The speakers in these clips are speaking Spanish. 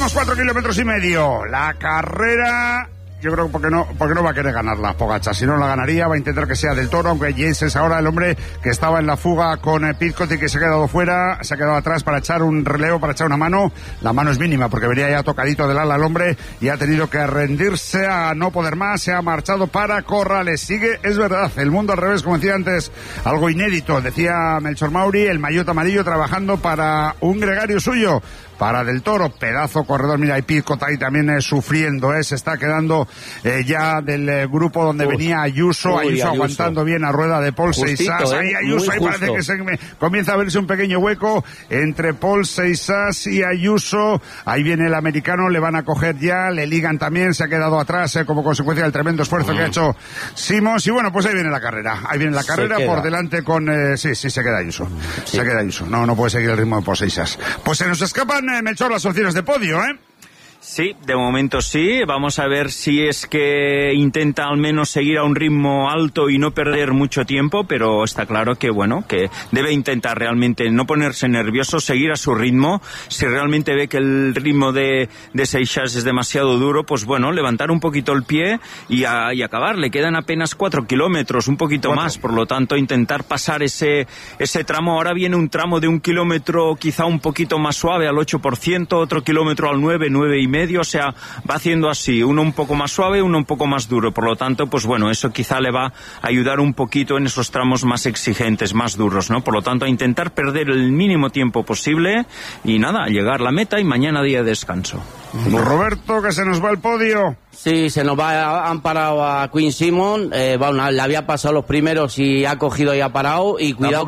últimos 4 kilómetros y medio. La carrera... Yo creo porque no va a querer ganarla Pogačar. Si no la ganaría, va a intentar que sea Del Toro, aunque Yates es ahora el hombre que estaba en la fuga con Pidcock y que se ha quedado fuera, se ha quedado atrás para echar un relevo, para echar una mano. La mano es mínima porque venía ya tocadito del ala al hombre y ha tenido que rendirse a no poder más. Se ha marchado para Corrales. Sigue, es verdad, el mundo al revés, como decía antes, algo inédito. Decía Melchor Mauri, el maillot amarillo trabajando para un gregario suyo, para Del Toro, pedazo corredor. Mira, y Pidcock ahí también sufriendo, se está quedando ya del grupo donde venía Ayuso aguantando bien a rueda de Paul Seixas. Ahí Ayuso, ahí parece que comienza a verse un pequeño hueco entre Paul Seixas y Ayuso. Ahí viene el americano, le van a coger ya, le ligan también, se ha quedado atrás como consecuencia del tremendo esfuerzo que ha hecho Simons. Y bueno, pues ahí viene la carrera. Ahí viene la carrera por delante con... sí, se queda Ayuso. Sí. Se queda Ayuso. No puede seguir el ritmo de Paul Seixas. Pues se nos escapan, Melchor, las opciones de podio, Sí, de momento sí. Vamos a ver si es que intenta al menos seguir a un ritmo alto y no perder mucho tiempo, pero está claro que, bueno, que debe intentar realmente no ponerse nervioso, seguir a su ritmo. Si realmente ve que el ritmo de Seixas es demasiado duro, pues bueno, levantar un poquito el pie y acabar. Le quedan apenas 4 kilómetros, un poquito más, por lo tanto intentar pasar ese tramo. Ahora viene un tramo de 1 kilómetro quizá un poquito más suave al 8%, otro kilómetro al 9,5%, o sea, va haciendo así, uno un poco más suave, uno un poco más duro, por lo tanto, pues bueno, eso quizá le va a ayudar un poquito en esos tramos más exigentes, más duros, ¿no? Por lo tanto, a intentar perder el mínimo tiempo posible y nada, llegar a la meta y mañana día de descanso. Roberto, que se nos va el podio. Sí, se nos va, han parado a Quinn Simmons, le había pasado los primeros y ha cogido y ha parado, y cuidado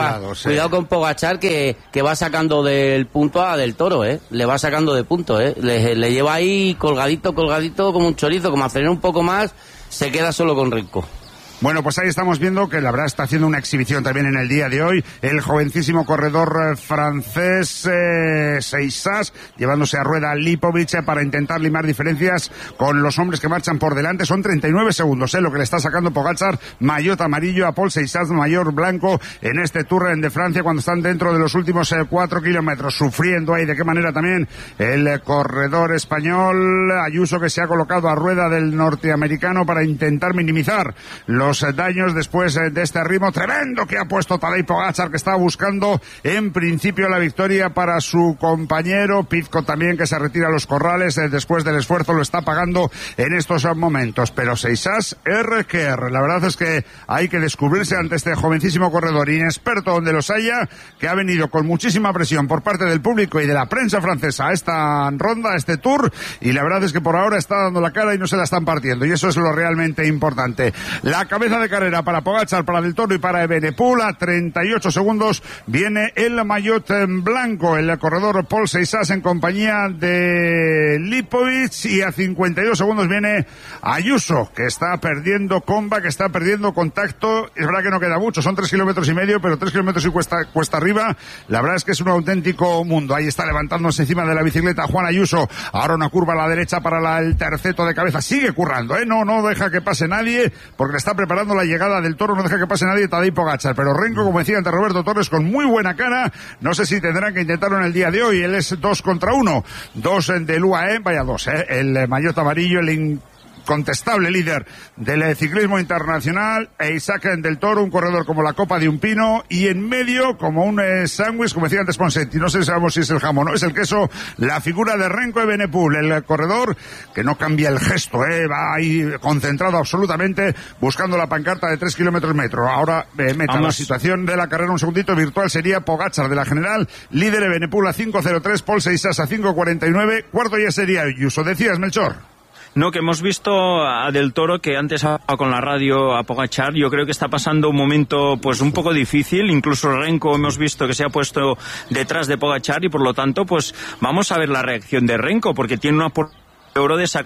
con Pogačar que va sacando del punto a Del Toro, le va sacando de punto, le lleva ahí colgadito como un chorizo, como acelerar un poco más, se queda solo con Renko. Bueno, pues ahí estamos viendo que la verdad está haciendo una exhibición también en el día de hoy el jovencísimo corredor francés Seixas, llevándose a rueda a Lipovic para intentar limar diferencias con los hombres que marchan por delante. Son 39 segundos lo que le está sacando Pogačar, maillot amarillo, a Paul Seixas, maillot blanco en este Tour de Francia, cuando están dentro de los últimos 4 kilómetros, sufriendo ahí de qué manera también el corredor español Ayuso, que se ha colocado a rueda del norteamericano para intentar minimizar los daños después de este ritmo tremendo que ha puesto Tadej Pogačar, que estaba buscando en principio la victoria para su compañero Pidcock también, que se retira a los corrales después del esfuerzo, lo está pagando en estos momentos, pero Seixas RQR, la verdad es que hay que descubrirse ante este jovencísimo corredor inexperto donde los haya, que ha venido con muchísima presión por parte del público y de la prensa francesa a esta ronda, a este Tour, y la verdad es que por ahora está dando la cara y no se la están partiendo, y eso es lo realmente importante. La cabeza de carrera para Pogačar, para Del Toro y para Evenepoel. A 38 segundos viene el maillot en blanco, el corredor Paul Seixas en compañía de Lipovic, y a 52 segundos viene Ayuso, que está perdiendo comba, que está perdiendo contacto. Es verdad que no queda mucho, son 3,5 kilómetros, pero 3 kilómetros y cuesta arriba. La verdad es que es un auténtico mundo. Ahí está levantándose encima de la bicicleta Juan Ayuso. Ahora una curva a la derecha para el terceto de cabeza. Sigue currando, no deja que pase nadie, porque le está preparando la llegada del Toro, no deja que pase nadie Tadej Pogačar, pero Renko, como decía antes Roberto Torres, con muy buena cara. No sé si tendrán que intentarlo en el día de hoy. Él es 2 contra 1, 2 del UAE, vaya 2, el maillot amarillo, el incontestable líder del ciclismo internacional, Isaac Del Toro, un corredor como la copa de un pino, y en medio, como un sándwich, como decía antes Ponseti, no sé si sabemos si es el jamón o es el queso, la figura de Renko Evenepoel, el corredor que no cambia el gesto, va ahí concentrado absolutamente, buscando la pancarta de 3 kilómetros metro. Ahora meta la situación de la carrera un segundito virtual, sería Pogačar de la general, líder Evenepoel a 5.03, Paul Seixas a 5.49, cuarto ya sería Ayuso. Decías, Melchor. No, que hemos visto a Del Toro, que antes ha con la radio a Pogačar. Yo creo que está pasando un momento pues un poco difícil. Incluso Renko hemos visto que se ha puesto detrás de Pogačar, y por lo tanto pues vamos a ver la reacción de Renko, porque tiene una oro de sacar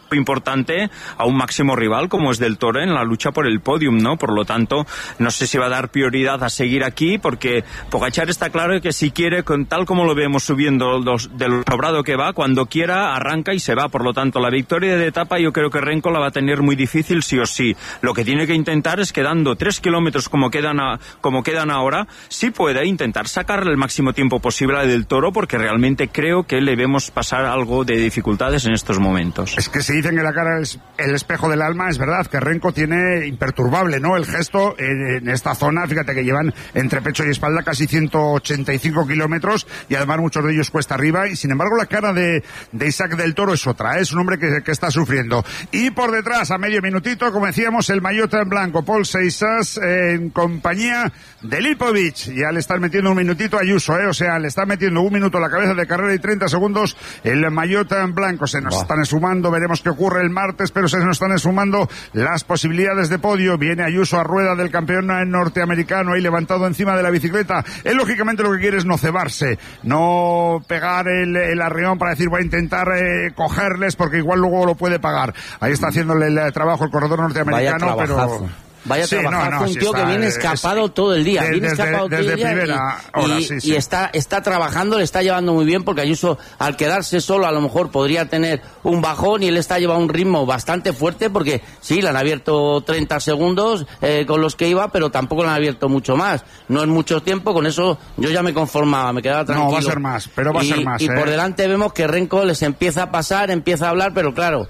importante a un máximo rival como es Del Toro en la lucha por el podium, ¿no? Por lo tanto, no sé si va a dar prioridad a seguir aquí, porque Pogačar está claro que si quiere, tal como lo vemos subiendo de lo sobrado que va, cuando quiera arranca y se va. Por lo tanto, la victoria de etapa yo creo que Renko la va a tener muy difícil sí o sí. Lo que tiene que intentar es, quedando 3 kilómetros como quedan ahora, sí puede intentar sacarle el máximo tiempo posible a Del Toro, porque realmente creo que le vemos pasar algo de dificultades en estos momentos. Es que si dicen que la cara es el espejo del alma, es verdad que Renko tiene imperturbable, ¿no?, el gesto en esta zona. Fíjate que llevan entre pecho y espalda casi 185 kilómetros y además muchos de ellos cuesta arriba, y sin embargo la cara de Isaac Del Toro es otra, es un hombre que está sufriendo. Y por detrás, a medio minutito, como decíamos, el maillot en blanco, Pol Seixas, en compañía de Lipovic. Ya le están metiendo un minutito a Ayuso, o sea, le están metiendo un minuto a la cabeza de carrera y 30 segundos el maillot en blanco. Se nos están esfumando, veremos qué ocurre el martes, pero se nos están esfumando las posibilidades de podio. Viene Ayuso a rueda del campeón norteamericano ahí levantado encima de la bicicleta. Él lógicamente lo que quiere es no cebarse, no pegar el arreón para decir voy a intentar cogerles, porque igual luego lo puede pagar. Ahí está haciéndole el trabajo el corredor norteamericano, pero... Vaya trabajar, un tío que viene escapado todo el día, viene escapado todo el día y está trabajando, le está llevando muy bien, porque Ayuso al quedarse solo a lo mejor podría tener un bajón, y él está llevando un ritmo bastante fuerte, porque sí, le han abierto 30 segundos con los que iba, pero tampoco le han abierto mucho más, no es mucho tiempo, con eso yo ya me conformaba, me quedaba tranquilo. No, va a ser más, pero va a ser más. Y por delante vemos que Renko les empieza a pasar, empieza a hablar, pero claro...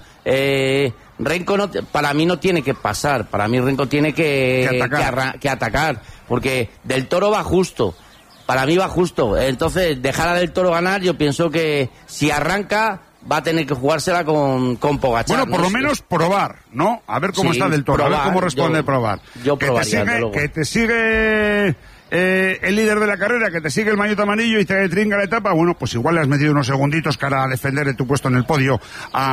Renko para mí no tiene que pasar, para mí Renko tiene que atacar, porque Del Toro va justo, para mí va justo, entonces dejar a Del Toro ganar, yo pienso que si arranca va a tener que jugársela con Pogačar. Bueno, por lo menos probar, ¿no? A ver cómo está Del Toro, probar, a ver cómo responde probar. Yo probaría, que te sigue el líder de la carrera, que te sigue el maillot amarillo y te tringa la etapa, bueno, pues igual le has metido unos segunditos para defender tu puesto en el podio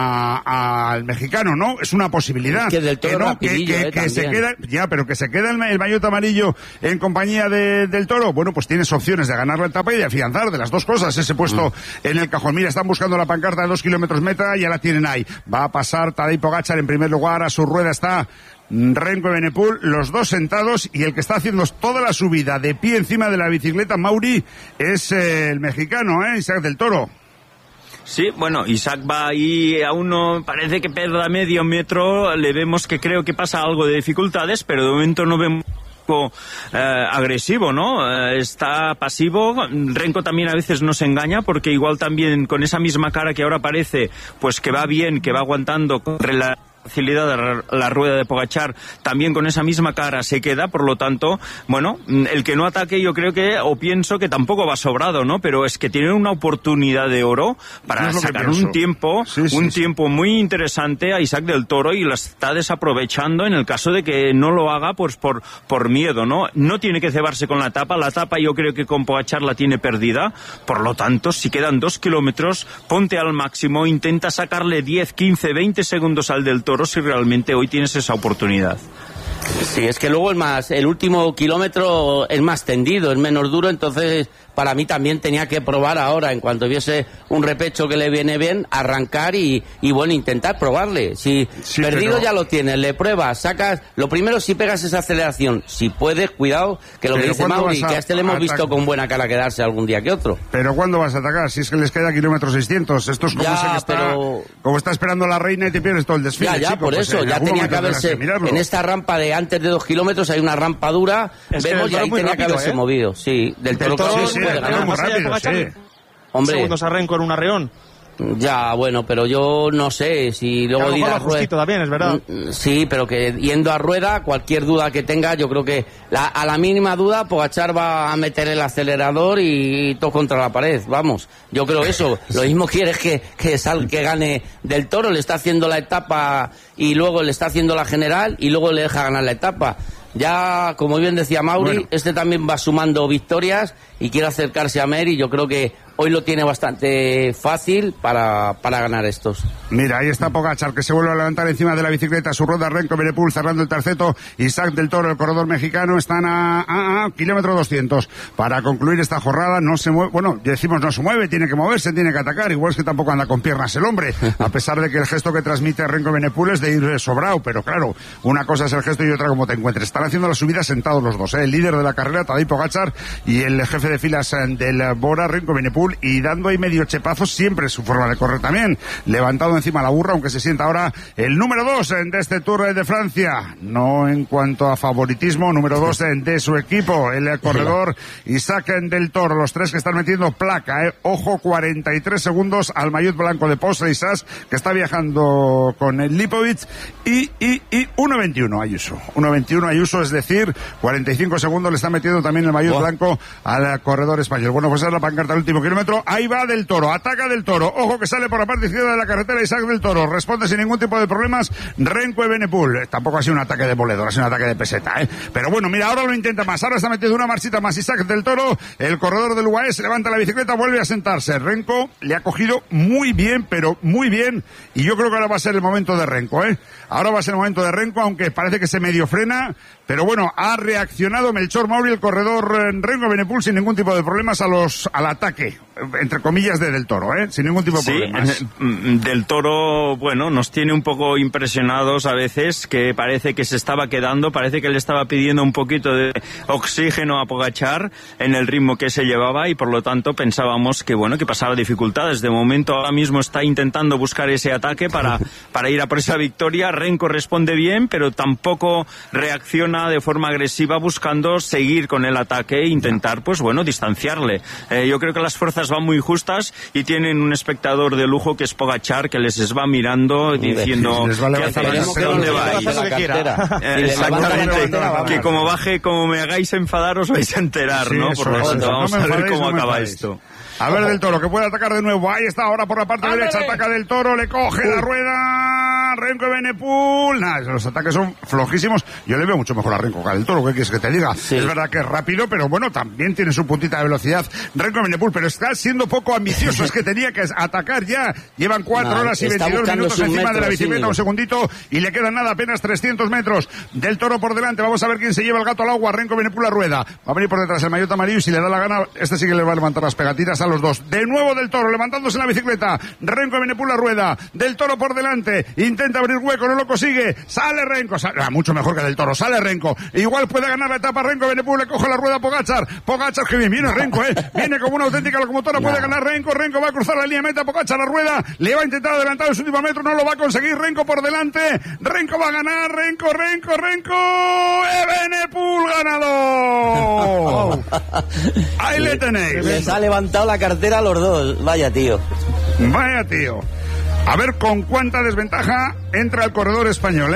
al mexicano, ¿no? Es una posibilidad. Es que Del Toro que se queda, pero que se queda el maillot amarillo en compañía Del Toro, bueno, pues tienes opciones de ganar la etapa y de afianzar de las dos cosas ese puesto en el cajón. Mira, están buscando la pancarta de 2 kilómetros meta, ya la tienen ahí. Va a pasar Tadej Pogačar en primer lugar, a su rueda está Renko Evenepoel, los dos sentados, y el que está haciendo toda la subida de pie encima de la bicicleta, Mauri, es el mexicano, Isaac Del Toro. Sí, bueno, Isaac va ahí, aún no parece que perda medio metro, le vemos que creo que pasa algo de dificultades, pero de momento no vemos agresivo, ¿no? Está pasivo. Renko también a veces nos engaña, porque igual también con esa misma cara que ahora parece, pues que va bien, que va aguantando con facilidad la rueda de Pogačar, también con esa misma cara se queda. Por lo tanto, bueno, el que no ataque, yo creo que, o pienso que tampoco va sobrado, ¿no? Pero es que tiene una oportunidad de oro para sacar un tiempo, tiempo muy interesante a Isaac Del Toro, y lo está desaprovechando en el caso de que no lo haga, pues por miedo, ¿no? No tiene que cebarse con la etapa yo creo que con Pogačar la tiene perdida. Por lo tanto, si quedan 2 kilómetros, ponte al máximo, intenta sacarle 10, 15, 20 segundos al Del Toro, si realmente hoy tienes esa oportunidad. Sí, es que luego el último kilómetro es más tendido, es menos duro, entonces para mí también tenía que probar ahora, en cuanto viese un repecho que le viene bien, arrancar y bueno, intentar probarle. Si perdido pero... ya lo tienes, le pruebas, sacas, lo primero, si pegas esa aceleración, si puedes, cuidado, que lo que dice Mauri, que a este le hemos visto con buena cara quedarse algún día que otro. Pero ¿cuándo vas a atacar? Si es que les queda kilómetro 600, esto es como ya, como está esperando la reina y te pierdes todo el desfile. Ya, chico, por pues eso, ya tenía que haberse, en esta rampa de antes de 2 kilómetros hay una rampa dura, vemos, y ahí tenía que haberse movido, sí, Del Toro puede ganar muy rápido, sí. Hombre, segundos a Renko en un arreón. Ya, bueno, pero yo no sé si luego ir a rueda también, es verdad. Sí, pero que yendo a rueda, cualquier duda que tenga, yo creo que a la mínima duda Pogačar va a meter el acelerador y todo contra la pared, vamos. Yo creo eso. Lo mismo quieres que gane Del Toro, le está haciendo la etapa y luego le está haciendo la general y luego le deja ganar la etapa. Ya, como bien decía Mauri, este también va sumando victorias y quiere acercarse a Mer, y yo creo que hoy lo tiene bastante fácil para ganar estos. Mira, ahí está Pogačar, que se vuelve a levantar encima de la bicicleta, su rueda, Renko Evenepoel cerrando el terceto, Isaac del Toro, el corredor mexicano, están a kilómetro 200 para concluir esta jornada. No se mueve, bueno, decimos no se mueve, tiene que moverse, tiene que atacar, igual es que tampoco anda con piernas el hombre, a pesar de que el gesto que transmite Renko Evenepoel es de ir sobrado, pero claro, una cosa es el gesto y otra cómo te encuentres. Están haciendo la subida sentados los dos, el líder de la carrera, Tadej Pogačar, y el jefe de filas del Bora, Renko Evenepoel, y dando ahí medio chepazo, siempre es su forma de correr también, levantado encima la burra, aunque se sienta ahora el número 2 de este Tour de Francia, no en cuanto a favoritismo, número 2 de su equipo, el corredor Isaac del Toro, los tres que están metiendo placa, ojo, 43 segundos al maillot blanco de Post Isas, que está viajando con el Lipovic, y 1.21 Ayuso, 1.21 Ayuso, es decir, 45 segundos le está metiendo también el maillot blanco al corredor español. Bueno, pues es la pancarta del último kilómetro, ahí va del Toro, ataca del Toro, ojo que sale por la parte izquierda de la carretera Isaac del Toro, responde sin ningún tipo de problemas Renko Evenepoel, tampoco ha sido un ataque de moledor, ha sido un ataque de peseta, pero bueno, mira, ahora lo intenta más, ahora está metiendo una marchita más Isaac del Toro, el corredor del UAE se levanta la bicicleta, vuelve a sentarse, Renko le ha cogido muy bien, pero muy bien, y yo creo que ahora va a ser el momento de Renko, ahora va a ser el momento de Renko, aunque parece que se medio frena, pero bueno, ha reaccionado Melchor Mauri, el corredor Renko Evenepoel, sin ningún tipo de problemas al ataque, entre comillas, del Toro, sin ningún tipo de problemas. Del Toro, bueno, nos tiene un poco impresionados a veces, que parece que se estaba quedando, parece que le estaba pidiendo un poquito de oxígeno a Pogačar en el ritmo que se llevaba, y por lo tanto pensábamos que, bueno, que pasaba dificultades. De momento ahora mismo está intentando buscar ese ataque para ir a por esa victoria. Renko responde bien, pero tampoco reacciona de forma agresiva, buscando seguir con el ataque e intentar, pues bueno, distanciarle. Yo creo que las fuerzas van muy justas y tienen un espectador de lujo que es Pogačar, que les va mirando diciendo ¿dónde vais? Exactamente, que como baje, como me hagáis enfadar, os vais a enterar, ¿no? Por lo tanto, vamos a ver cómo acaba esto. A ver, del Toro, que puede atacar de nuevo. Ahí está, ahora por la parte derecha, ataca del Toro, le coge la rueda, Renko Evenepoel. Nada, los ataques son flojísimos. Yo le veo mucho mejor a Renko que al Toro, ¿qué quieres que te diga? Sí. Es verdad que es rápido, pero bueno, también tiene su puntita de velocidad Renko Evenepoel, pero está siendo poco ambicioso, es que tenía que atacar ya. Llevan 4 horas y 22 minutos encima de la bicicleta, un segundito, y le quedan nada, apenas 300 metros. Del Toro por delante, vamos a ver quién se lleva el gato al agua, Renko Evenepoel la rueda. Va a venir por detrás el maillot amarillo, y si le da la gana, este sí que le va a levantar las pegatinas a los dos. De nuevo del Toro, levantándose en la bicicleta, Renko Evenepoel la rueda, del Toro por delante, intenta abrir hueco, no lo consigue, sale Renko, mucho mejor que del Toro, sale Renko, igual puede ganar la etapa Renko Evenepoel, le coge la rueda a Pogačar que bien viene Renko, viene como una auténtica locomotora, puede ganar Renko va a cruzar la línea de meta, Pogačar la rueda, le va a intentar adelantar en su último metro, no lo va a conseguir, Renko por delante, Renko va a ganar, Renko, Evenepoel ganador. Ahí le tenéis. Les ha levantado la cartera a los dos. Vaya tío. A ver con cuánta desventaja entra el corredor español,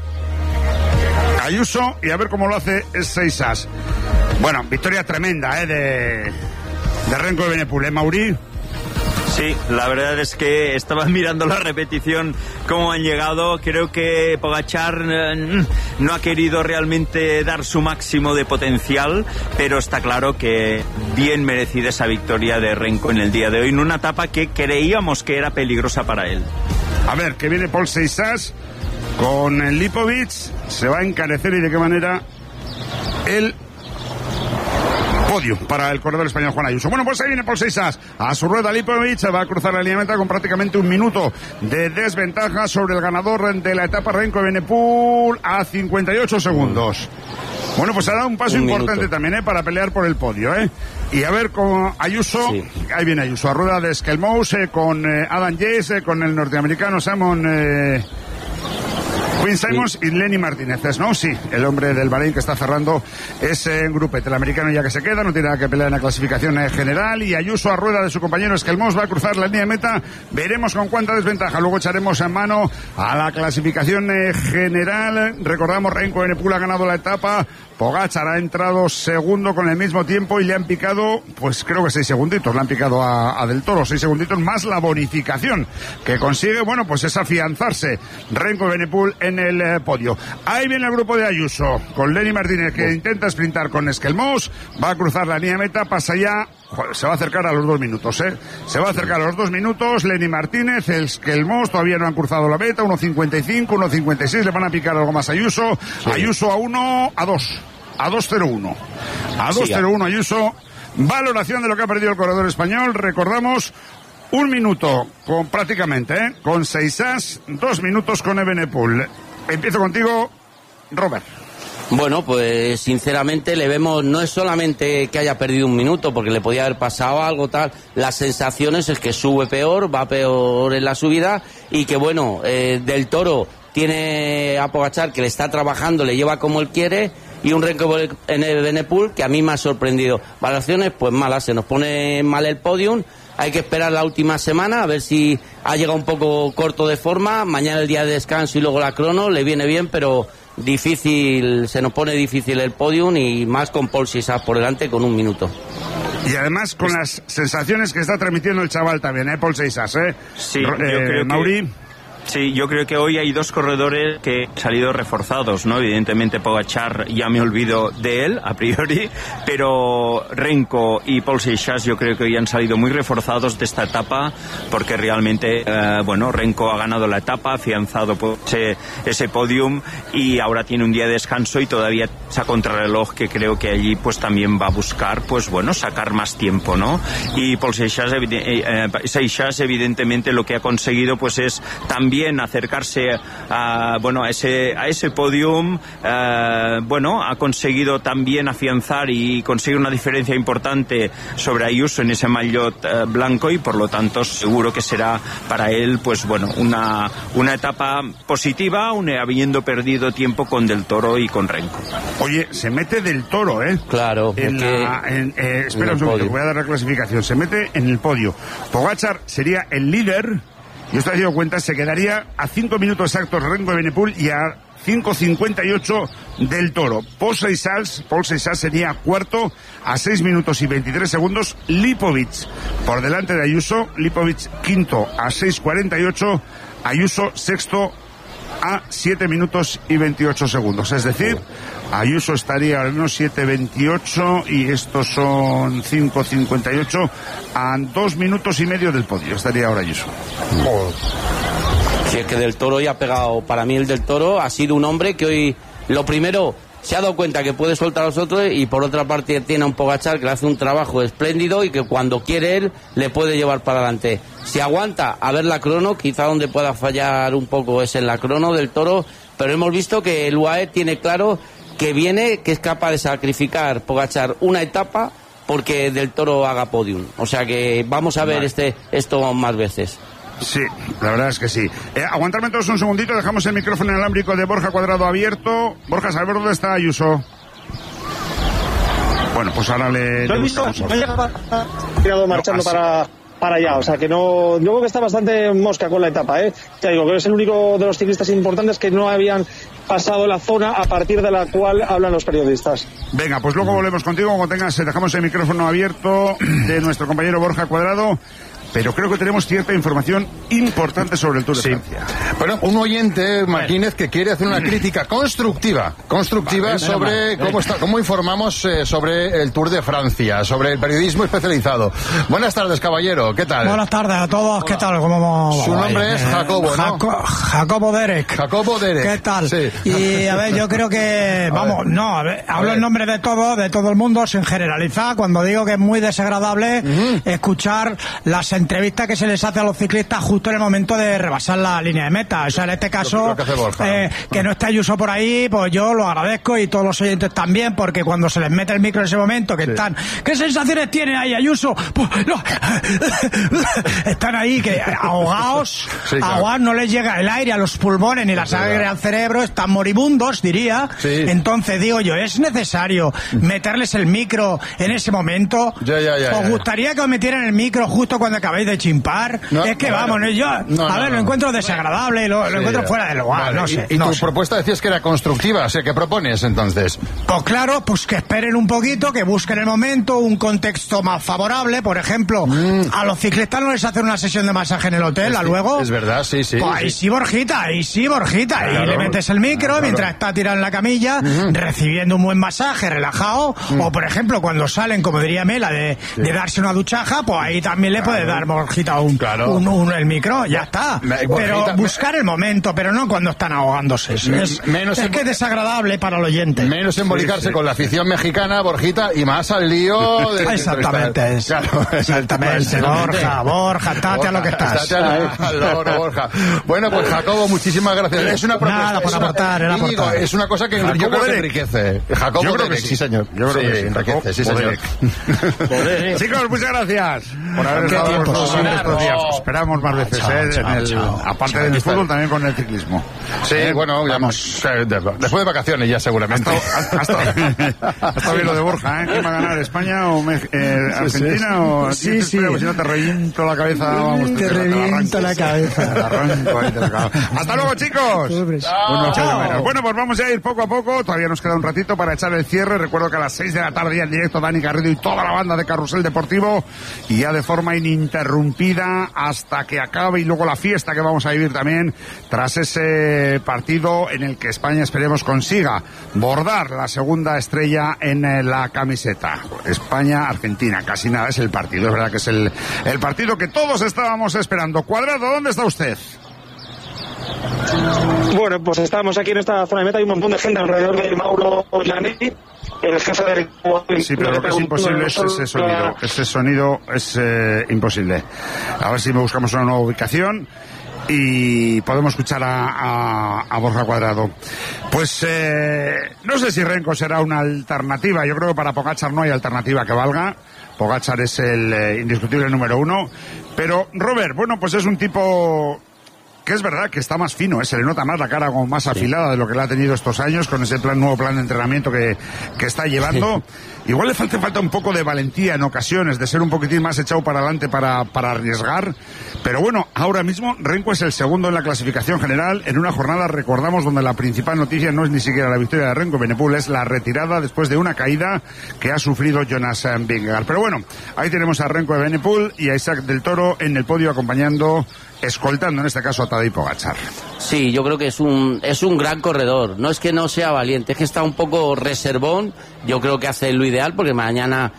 Ayuso, y a ver cómo lo hace Seisas. Bueno, victoria tremenda, de Renko Evenepoel, Mauri. Sí, la verdad es que estaba mirando la repetición, cómo han llegado. Creo que Pogačar no ha querido realmente dar su máximo de potencial, pero está claro que bien merecida esa victoria de Renko en el día de hoy, en una etapa que creíamos que era peligrosa para él. A ver, que viene Paul Seisas con el Lipovic, se va a encarecer, y de qué manera el podio para el corredor español Juan Ayuso. Bueno, pues ahí viene Paul Seisas a su rueda, Lipovic va a cruzar la línea de meta con prácticamente un minuto de desventaja sobre el ganador de la etapa, Renko Evenepoel, a 58 segundos. Bueno, pues ha dado un paso importante también, para pelear por el podio, Y a ver con Ayuso, ahí viene Ayuso, a rueda de Skelmous, con Adam Yates, con el norteamericano Quinn Simmons y Lenny Martínez, ¿no? Sí, el hombre del Bahrein que está cerrando ese grupete. El americano ya que se queda, no tiene nada que pelear en la clasificación general, y Ayuso a rueda de su compañero Skelmous va a cruzar la línea de meta, veremos con cuánta desventaja. Luego echaremos en mano a la clasificación general. Recordamos, Renko Evenepoel ha ganado la etapa, Pogačar ha entrado segundo con el mismo tiempo y le han picado, pues creo que 6 segunditos, le han picado a Del Toro, 6 segunditos más la bonificación que consigue, bueno, pues es afianzarse Renko Evenepoel en el podio. Ahí viene el grupo de Ayuso, con Lenny Martínez que intenta sprintar con Skelmous, va a cruzar la línea de meta, pasa ya se va a acercar a los 2 minutos, Se va a acercar a los 2 minutos. Lenny Martínez, el Mos todavía no han cruzado la meta. 1.55, 1.56. Le van a picar algo más a Ayuso. Sí. Ayuso a 2. A 2.01. A 2.01 Ayuso. Valoración de lo que ha perdido el corredor español. Recordamos, 1 minuto con prácticamente, con 6 as, 2 minutos con Evenepoel. Empiezo contigo, Robert. Bueno, pues sinceramente le vemos, no es solamente que haya perdido 1 minuto, porque le podía haber pasado algo tal, las sensaciones es que sube peor, va peor en la subida, y que bueno, Del Toro tiene a Pogačar que le está trabajando, le lleva como él quiere, y un Renko en Evenepoel que a mí me ha sorprendido. Valoraciones pues malas, se nos pone mal el podium. Hay que esperar la última semana a ver si ha llegado un poco corto de forma. Mañana el día de descanso y luego la crono le viene bien, pero difícil, se nos pone difícil el podium, y más con Paul Sisas por delante con 1 minuto. Y además con las sensaciones que está transmitiendo el chaval también, Paul Sisas, Sí, yo creo Mauri. Sí, yo creo que hoy hay 2 corredores que han salido reforzados, ¿no? Evidentemente Pogačar, ya me olvido de él, a priori, pero Renko y Paul Seixas yo creo que hoy han salido muy reforzados de esta etapa, porque realmente, Renko ha ganado la etapa, afianzado por ese podium, y ahora tiene un día de descanso y todavía esa contrarreloj que creo que allí pues también va a buscar, sacar más tiempo, ¿no? Y Paul Seixas, evidentemente lo que ha conseguido pues es también acercarse a ese podium, ha conseguido también afianzar y conseguir una diferencia importante sobre Ayuso en ese maillot blanco, y por lo tanto seguro que será para él una etapa positiva, habiendo perdido tiempo con Del Toro y con Renko. Oye, se mete Del Toro, Claro. Espera un segundo, voy a dar la clasificación. Se mete en el podio. Pogačar sería el líder. Y os habéis dado cuenta, se quedaría a 5 minutos exactos Renko Evenepoel y a 5.58 Del Toro. Paul Seixas sería cuarto a 6 minutos y 23 segundos. Lipovic por delante de Ayuso. Lipovic quinto a 6.48. Ayuso sexto a 7 minutos y 28 segundos. Es decir, Ayuso estaría a unos 7.28 y estos son 5.58, a 2 minutos y medio del podio. Estaría ahora Ayuso. Si es que Del Toro ya ha pegado, para mí el Del Toro ha sido un hombre que hoy, lo primero, se ha dado cuenta que puede soltar a los otros, y por otra parte tiene a un Pogačar que le hace un trabajo espléndido y que cuando quiere él le puede llevar para adelante. Si aguanta a ver la crono, quizá donde pueda fallar un poco es en la crono Del Toro, pero hemos visto que el UAE tiene claro que es capaz de sacrificar Pogačar una etapa porque Del Toro haga podium. O sea que vamos a ver esto más veces. Sí, la verdad es que sí. Aguantarme todos un segundito, dejamos el micrófono inalámbrico de Borja Cuadrado abierto. Borja, ¿sabes dónde está Ayuso? Bueno, pues ahora le... Lo he visto, tirado marchando para allá, o sea que no, yo creo que está bastante mosca con la etapa, Te digo que es el único de los ciclistas importantes que no habían pasado la zona a partir de la cual hablan los periodistas. Venga, pues luego volvemos contigo, cuando dejamos el micrófono abierto de nuestro compañero Borja Cuadrado. Pero creo que tenemos cierta información importante sobre el Tour de Francia. Bueno, un oyente, Martínez, que quiere hacer una crítica constructiva sobre cómo informamos sobre el Tour de Francia, sobre el periodismo especializado. Buenas tardes, caballero, ¿qué tal? Buenas tardes a todos, ¿qué tal? ¿Cómo Su nombre es Jacobo, ¿no? Jacobo Derek. Jacobo Derek. ¿Qué tal? Sí. Y a ver, yo creo que, hablo en nombre de todo el mundo, sin generalizar, cuando digo que es muy desagradable escuchar las entrevista que se les hace a los ciclistas justo en el momento de rebasar la línea de meta. O sea, en este caso, que no esté Ayuso por ahí, pues yo lo agradezco, y todos los oyentes también, porque cuando se les mete el micro en ese momento, que están, ¿qué sensaciones tiene ahí Ayuso? Pues, no, están ahí que ahogados, no les llega el aire a los pulmones ni la sangre al cerebro, están moribundos, diría. Sí. Entonces digo yo, ¿es necesario meterles el micro en ese momento? ¿Os gustaría que os metieran el micro justo cuando acabáis de chimpar. No, es que vamos, yo lo encuentro desagradable, lo encuentro fuera de lugar, vale. No sé. ¿Y tu propuesta decías que era constructiva? O sea, ¿qué propones entonces? Pues claro, pues que esperen un poquito, que busquen el momento, un contexto más favorable. Por ejemplo, a los ciclistas no les hacen una sesión de masaje en el hotel, luego. Es verdad, sí. Pues ahí sí, Borjita. Claro, y le metes el micro mientras está tirado en la camilla, recibiendo un buen masaje, relajado. O por ejemplo, cuando salen, como diría Mela, de darse una duchaja, pues ahí también le puedes dar, Borjita, el micro, ya está. Pero buscar el momento, pero no cuando están ahogándose. Es que es desagradable para el oyente. Menos embolicarse con la afición mexicana, Borjita, y más al lío de... Exactamente. Exactamente. Borja, estate a lo que estás. Estate al loro, Borja. Bueno, pues Jacobo, muchísimas gracias. Es una propuesta. Nada, para aportar, era aportar. Es una cosa que yo creo que enriquece. Jacobo, yo creo que sí, señor. Yo creo que enriquece, sí, señor. Chicos, muchas gracias por haber estado con nosotros estos días. Esperamos más veces, aparte del fútbol, también con el ciclismo. Sí, bueno, después de vacaciones ya seguramente. Hasta bien lo de Borja, ¿Quién va a ganar, España o Argentina? O sí. Si no te reviento la cabeza, vamos. Te reviento la cabeza. Hasta luego, chicos. Bueno, pues vamos a ir poco a poco. Todavía nos queda un ratito para echar el cierre. Recuerdo que a las 6 de la tarde en directo Dani Garrido y toda la banda de Carrusel Deportivo, y ya de forma ininterrumpida hasta que acabe, y luego la fiesta que vamos a vivir también tras ese partido en el que España, esperemos, consiga bordar la segunda estrella en la camiseta. España-Argentina, casi nada es el partido. Es verdad que es el partido que todos estábamos esperando. Cuadrado, ¿dónde está usted? Bueno, pues estamos aquí en esta zona de meta, hay un montón de gente alrededor de Mauro Giannetti, el jefe del... Sí, pero lo que es imposible es ese sonido. Ese sonido es imposible. A ver si buscamos una nueva ubicación y podemos escuchar a Borja Cuadrado. Pues no sé si Renko será una alternativa. Yo creo que para Pogačar no hay alternativa que valga. Pogačar es el indiscutible número uno. Pero Robert, bueno, pues es un tipo que es verdad que está más fino, se le nota más la cara como más afilada de lo que le ha tenido estos años con ese nuevo plan de entrenamiento que está llevando. Igual le falta un poco de valentía en ocasiones, de ser un poquitín más echado para adelante para arriesgar. Pero bueno, ahora mismo Renko es el segundo en la clasificación general en una jornada, recordamos, donde la principal noticia no es ni siquiera la victoria de Renko Evenepoel, es la retirada después de una caída que ha sufrido Jonas Vingegaard. Pero bueno, ahí tenemos a Renko Evenepoel y a Isaac del Toro en el podio escoltando en este caso a Tadej Pogačar. Sí, yo creo que es un gran corredor. No es que no sea valiente, es que está un poco reservón. Yo creo que hace lo ideal porque mañana,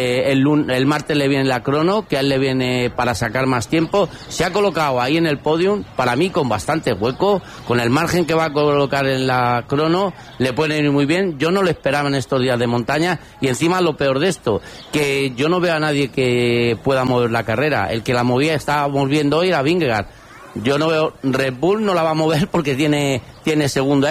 el martes le viene la crono, que a él le viene para sacar más tiempo. Se ha colocado ahí en el podium, para mí con bastante hueco, con el margen que va a colocar en la crono, le puede ir muy bien. Yo no lo esperaba en estos días de montaña, y encima lo peor de esto, que yo no veo a nadie que pueda mover la carrera. El que la movía, estábamos viendo hoy, era Vingegaard. Yo no veo, Red Bull no la va a mover porque tiene segundo a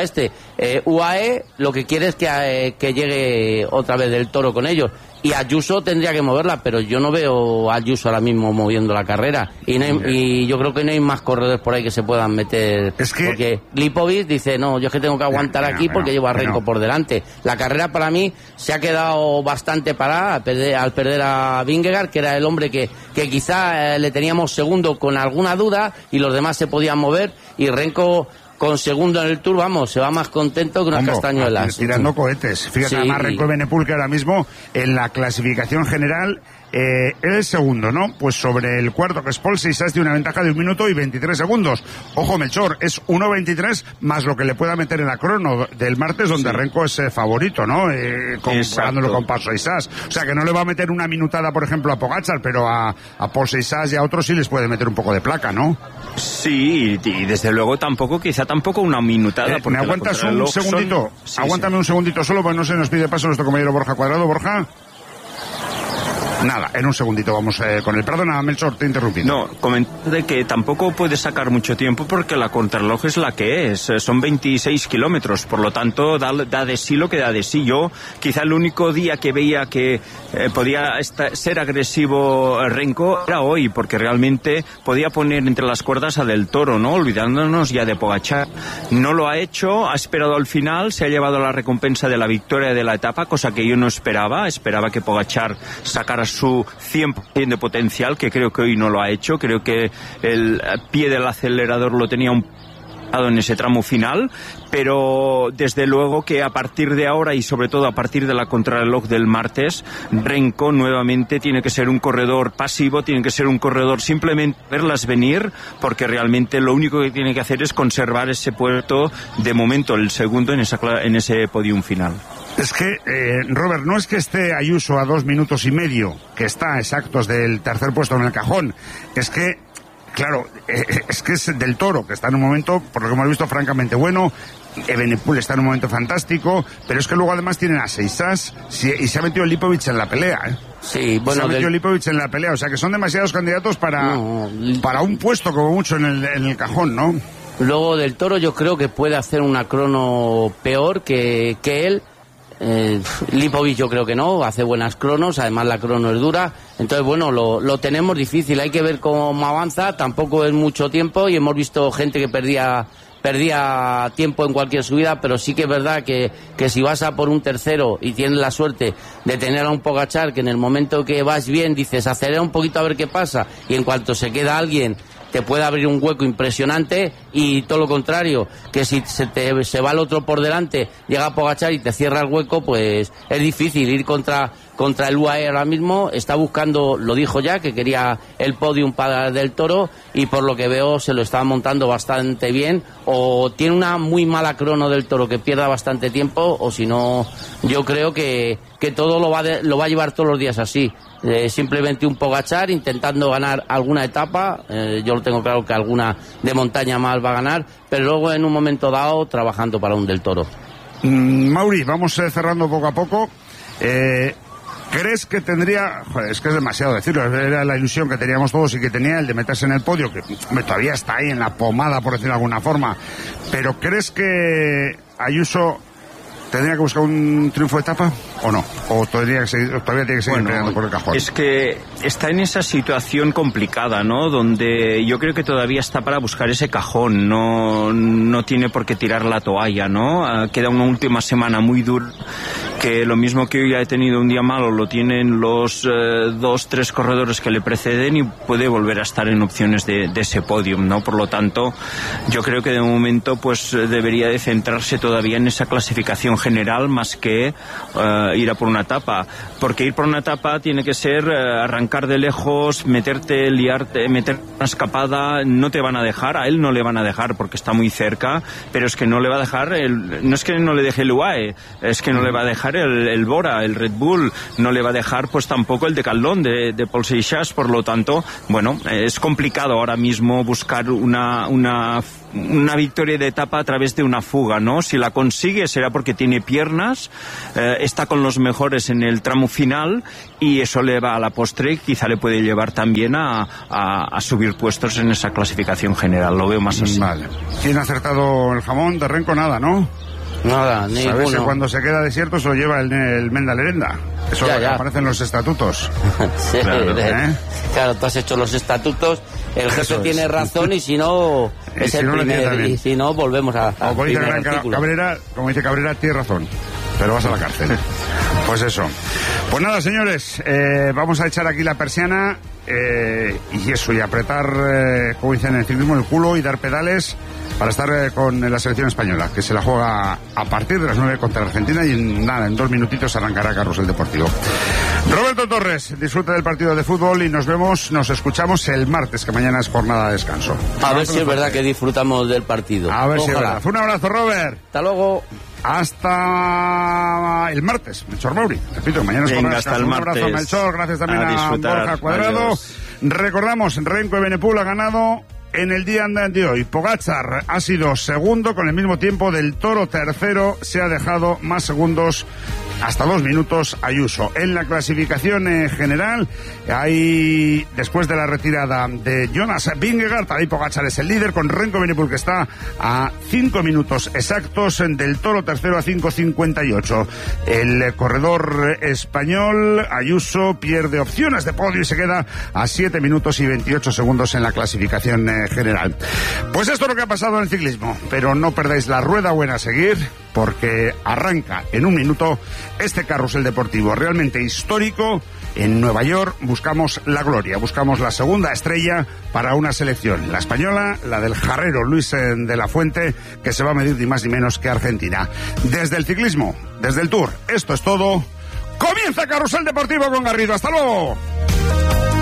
UAE lo que quiere es que llegue otra vez del Toro con ellos. Y Ayuso tendría que moverla, pero yo no veo a Ayuso ahora mismo moviendo la carrera. Y yo creo que no hay más corredores por ahí que se puedan meter. Es que... Porque Lipovic dice, no, yo es que tengo que aguantar aquí porque llevo a Renko por delante. La carrera para mí se ha quedado bastante parada al perder a Vingegaard, que era el hombre que quizá le teníamos segundo con alguna duda y los demás se podían mover, y Renko con segundo en el Tour, vamos, se va más contento que unas castañuelas. Tirando cohetes. Fíjate, además Renko Evenepoel, que ahora mismo en la clasificación general él es segundo, ¿no? Pues sobre el cuarto, que es Paul Seixas, tiene una ventaja de 1 minuto y 23 segundos. Ojo, Melchor, es 1.23 más lo que le pueda meter en la crono del martes, donde Renko es favorito, ¿no? Comparándolo con Paul Seixas. O sea, que no le va a meter una minutada, por ejemplo, a Pogačar, pero a Paul Seixas y a otros sí les puede meter un poco de placa, ¿no? Sí, y desde luego tampoco una minutada. ¿Me aguantas un segundito? Sí, aguántame un segundito solo, porque no se nos pide paso nuestro compañero Borja Cuadrado. Borja. Nada, en un segundito vamos con el... Perdona, Melchor, te he interrumpido. No, comenté que tampoco puede sacar mucho tiempo porque la contrarreloj es la que es. Son 26 kilómetros, por lo tanto da de sí lo que da de sí. Yo quizá el único día que veía que podía ser agresivo Renko era hoy, porque realmente podía poner entre las cuerdas a Del Toro, ¿no? Olvidándonos ya de Pogačar. No lo ha hecho, ha esperado al final, se ha llevado la recompensa de la victoria de la etapa, cosa que yo no esperaba. Esperaba que Pogačar sacara su 100% de potencial, que creo que hoy no lo ha hecho. Creo que el pie del acelerador lo tenía un en ese tramo final, pero desde luego que a partir de ahora y sobre todo a partir de la contrarreloj del martes, Renko nuevamente tiene que ser un corredor pasivo, tiene que ser un corredor simplemente verlas venir, porque realmente lo único que tiene que hacer es conservar ese puesto, de momento el segundo en ese podium final. Es que, Robert, no es que esté Ayuso a 2 minutos y medio, que está exactos del tercer puesto en el cajón, es que claro, es que es Del Toro, que está en un momento, por lo que hemos visto, francamente bueno. Evenepoel está en un momento fantástico, pero es que luego además tienen a Seisas y se ha metido Lipovic en la pelea, ¿eh? Sí, bueno, se ha metido Lipovic en la pelea, o sea que son demasiados candidatos para un puesto como mucho en el cajón, ¿no? Luego Del Toro yo creo que puede hacer una crono peor que él. Lipovic yo creo que no, hace buenas cronos, además la crono es dura, entonces bueno, lo tenemos difícil, hay que ver cómo avanza, tampoco es mucho tiempo y hemos visto gente que perdía tiempo en cualquier subida, pero sí que es verdad que si vas a por un tercero y tienes la suerte de tener a un Pogačar que en el momento que vas bien dices acelera un poquito a ver qué pasa y en cuanto se queda alguien te puede abrir un hueco impresionante, y todo lo contrario, que si se va el otro por delante, llega Pogačar y te cierra el hueco, pues es difícil ir contra el UAE ahora mismo. Está buscando, lo dijo ya, que quería el podium para Del Toro, y por lo que veo se lo está montando bastante bien, o tiene una muy mala crono Del Toro que pierda bastante tiempo, o si no, yo creo que todo lo va a llevar todos los días así. Simplemente un Pogačar intentando ganar alguna etapa, yo lo tengo claro que alguna de montaña más va a ganar, pero luego en un momento dado trabajando para un Del Toro. Mauri, vamos cerrando poco a poco. ¿Crees que tendría, joder, es que es demasiado decirlo, era la ilusión que teníamos todos y que tenía el de meterse en el podio, que todavía está ahí en la pomada, por decirlo de alguna forma, pero crees que Ayuso tendría que buscar un triunfo de etapa o no? ¿O todavía tiene que seguir peleando por el cajón? Es que está en esa situación complicada, ¿no? Donde yo creo que todavía está para buscar ese cajón, no tiene por qué tirar la toalla, ¿no? Queda una última semana muy dura, que lo mismo que hoy ha tenido un día malo lo tienen los 2-3 corredores que le preceden, y puede volver a estar en opciones de ese podium, ¿no? Por lo tanto, yo creo que de momento pues debería de centrarse todavía en esa clasificación general más que ir a por una etapa, porque ir por una etapa tiene que ser arrancar de lejos, liarte, meter una escapada. No te van a dejar, a él no le van a dejar porque está muy cerca, pero es que no le va a dejar, no es que no le deje el UAE, es que no le va a dejar el Bora, el Red Bull, no le va a dejar pues tampoco el Decathlon de Paul Seixas. Por lo tanto, bueno, es complicado ahora mismo buscar una victoria de etapa a través de una fuga, ¿no? Si la consigue será porque tiene piernas, está con los mejores en el tramo final, y eso le va a la postre, quizá le puede llevar también a subir puestos en esa clasificación general. Lo veo más así. Vale. ¿Quién ha acertado el jamón de Renko? Nada, ¿no? Nada, ninguno. Sabes que cuando se queda desierto se lo lleva el Menda Lerenda. Eso ya aparece en los estatutos. Sí, claro, tú has hecho los estatutos, el jefe tiene razón, y si no es el primer, y si no volvemos a como dice Cabrera, tiene razón, pero vas a la cárcel. Pues eso. Pues nada, señores, vamos a echar aquí la persiana y eso, y apretar, como dicen en el ciclismo, el culo, y dar pedales para estar con la selección española, que se la juega a partir de las 9 contra Argentina, y en 2 minutitos arrancará Carrusel Deportivo. Roberto Torres, disfruta del partido de fútbol y nos escuchamos el martes, que mañana es jornada de descanso. A ver si es verdad que disfrutamos del partido. A ver si es verdad. Un abrazo, Robert. Hasta luego. Hasta el martes, Melchor Mauri. Repito, mañana es jornada de descanso. Un abrazo, Melchor. Gracias también a Borja Cuadrado. Adiós. Recordamos, Renko Evenepoel ha ganado en el día de hoy. Pogačar ha sido segundo con el mismo tiempo. Del Toro tercero, se ha dejado más segundos, hasta 2 minutos, Ayuso. En la clasificación general, hay, después de la retirada de Jonas Vingegaard, ahí Pogačar es el líder, con Renko Evenepoel, que está a 5 minutos exactos, Del Toro tercero a 5:58. El corredor español, Ayuso, pierde opciones de podio y se queda a 7 minutos y 28 segundos en la clasificación general. Pues esto es lo que ha pasado en el ciclismo, pero no perdáis la rueda buena a seguir, porque arranca en 1 minuto este carrusel deportivo realmente histórico En Nueva York buscamos la gloria, buscamos la segunda estrella para una selección, la española, la del jarrero Luis de la Fuente, que se va a medir ni más ni menos que Argentina. Desde el ciclismo, desde el Tour, esto es todo. Comienza Carrusel Deportivo con Garrido. ¡Hasta luego!